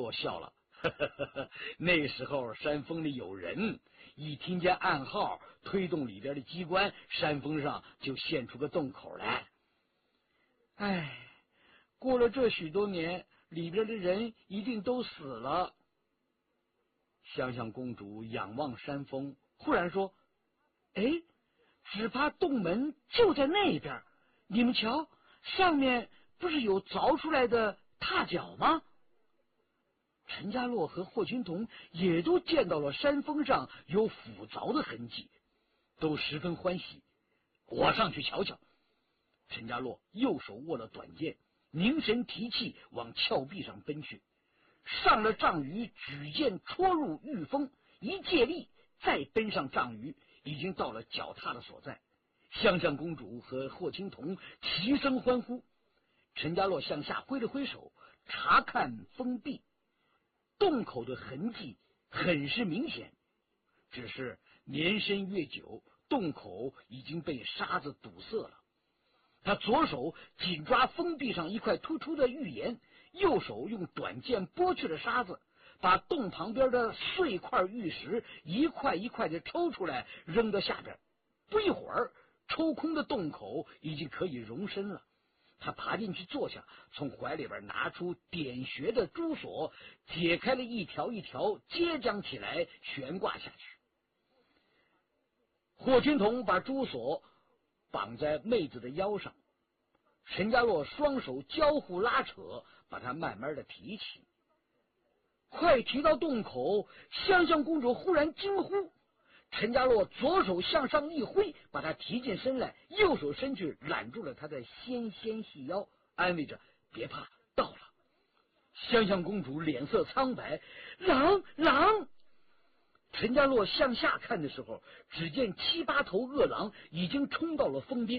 洛笑了，那时候山峰里有人，一听见暗号，推动里边的机关，山峰上就现出个洞口来。哎，过了这许多年，里边的人一定都死了。香香公主仰望山峰，忽然说：“哎，只怕洞门就在那边，你们瞧，上面不是有凿出来的踏脚吗？”陈家洛和霍青桐也都见到了山峰上有斧凿的痕迹，都十分欢喜。我上去瞧瞧。陈家洛右手握了短剑，凝神提气往峭壁上奔去。上了丈余，举剑戳入玉峰，一借力再奔上丈余，已经到了脚踏的所在。香香公主和霍青桐齐声欢呼。陈家洛向下挥了挥手，查看封壁，洞口的痕迹很是明显，只是年深月久，洞口已经被沙子堵塞了。他左手紧抓封壁上一块突出的玉岩，右手用短剑拨去了沙子，把洞旁边的碎块玉石一块一块的抽出来，扔到下边。不一会儿，抽空的洞口已经可以容身了。他爬进去坐下，从怀里边拿出点穴的珠锁，解开了一条一条，接将起来，悬挂下去。霍青桐把珠锁绑在妹子的腰上，陈家洛双手交互拉扯，把她慢慢的提起。快提到洞口，香香公主忽然惊呼。陈家洛左手向上一挥，把她提进身来，右手伸去揽住了她的纤纤细腰，安慰着：“别怕，到了。”香香公主脸色苍白：“狼！狼！”陈家洛向下看的时候，只见7、8头恶狼已经冲到了峰边。